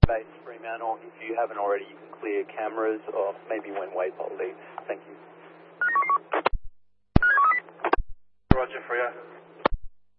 Base Fremantle. If you haven't already, you can clear cameras or maybe when Waypole leaves. Thank you. Roger, Freo.